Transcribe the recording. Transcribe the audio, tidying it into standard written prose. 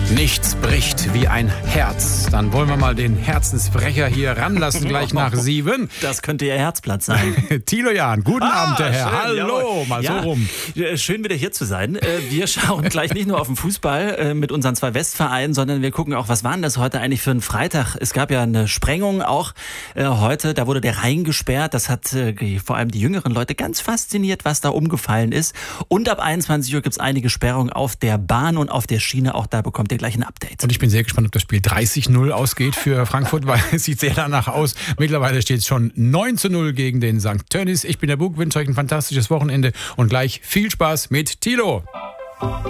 Nichts bricht wie ein Herz. Dann wollen wir mal den Herzensbrecher hier ranlassen, gleich nach 7. Das könnte Ihr Herzplatz sein. Thilo Jahn, guten Abend, der Herr. Schön, Hallo, jawohl. mal Ja, so rum. schön wieder hier zu sein. Wir schauen gleich nicht nur auf den Fußball mit unseren 2 Westvereinen, sondern wir gucken auch, was war denn das heute eigentlich für ein Freitag? Es gab ja eine Sprengung auch heute, da wurde der Rhein gesperrt. Das hat vor allem die jüngeren Leute ganz fasziniert, was da umgefallen ist. Und ab 21 Uhr gibt es einige Sperrungen auf der Bahn und auf der Schiene. Auch da bekommt ihr gleich ein Update. Und ich bin sehr gespannt, ob das Spiel 30-0 ausgeht für Frankfurt, weil es sieht sehr danach aus. Mittlerweile steht es schon 9-0 gegen den St. Tönnies. Ich bin der Bug, wünsche euch ein fantastisches Wochenende und gleich viel Spaß mit Thilo.